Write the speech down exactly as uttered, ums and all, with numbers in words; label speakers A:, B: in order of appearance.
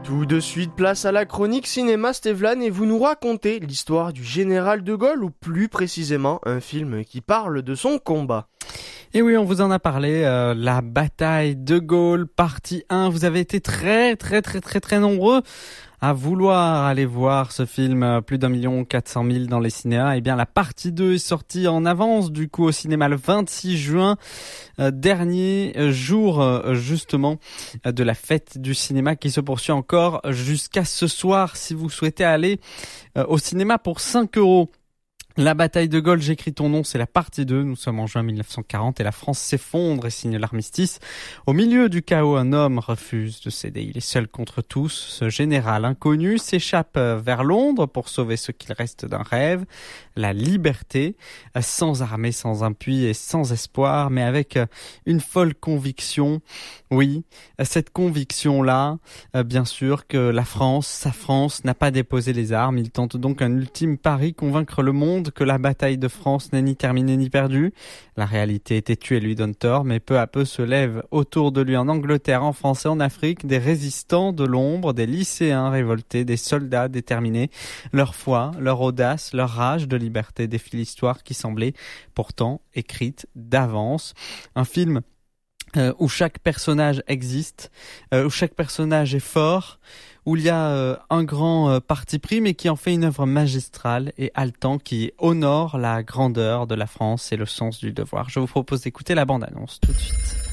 A: Tout de suite, place à la chronique cinéma Stevlan et vous nous racontez l'histoire du général de Gaulle ou plus précisément un film qui parle de son combat.
B: Et oui, on vous en a parlé, euh, la bataille de Gaulle, partie un. Vous avez été très très très très très nombreux à vouloir aller voir ce film, plus d'un million quatre cent mille dans les cinémas. Et bien la partie deux est sortie en avance du coup au cinéma le vingt-six juin, euh, dernier jour euh, justement euh, de la fête du cinéma qui se poursuit encore jusqu'à ce soir si vous souhaitez aller euh, au cinéma pour cinq euros. La bataille de Gaulle, j'écris ton nom, c'est la partie deux. Nous sommes en juin mille neuf cent quarante et la France s'effondre et signe l'armistice. Au milieu du chaos, un homme refuse de céder. Il est seul contre tous. Ce général inconnu s'échappe vers Londres pour sauver ce qu'il reste d'un rêve, la liberté, sans armée, sans appui et sans espoir, mais avec une folle conviction. Oui, cette conviction-là, bien sûr, que la France, sa France, n'a pas déposé les armes. Il tente donc un ultime pari, convaincre le monde que la bataille de France n'est ni terminée ni perdue. La réalité est têtue et lui donne tort, mais peu à peu se lèvent autour de lui en Angleterre, en France et en Afrique des résistants de l'ombre, des lycéens révoltés, des soldats déterminés. Leur foi, leur audace, leur rage de liberté défient l'histoire qui semblait pourtant écrite d'avance. Un film Euh, où chaque personnage existe, euh, où chaque personnage est fort, où il y a euh, un grand euh, parti pris, mais qui en fait une œuvre magistrale et haletant qui honore la grandeur de la France et le sens du devoir. Je vous propose d'écouter la bande-annonce tout de suite.